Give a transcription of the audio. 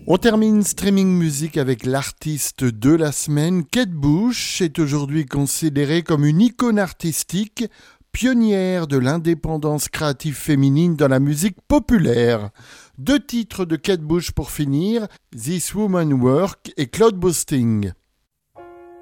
On termine Streaming Music avec l'artiste de la semaine. Kate Bush est aujourd'hui considérée comme une icône artistique, pionnière de l'indépendance créative féminine dans la musique populaire. 2 titres de Kate Bush pour finir, This Woman Work et Cloud Boosting.